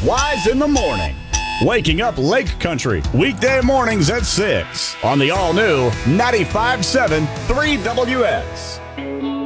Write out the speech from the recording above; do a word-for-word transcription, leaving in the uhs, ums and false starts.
Wise in the Morning. Waking up Lake Country, weekday mornings at six on the all-new ninety-five point seven three W X.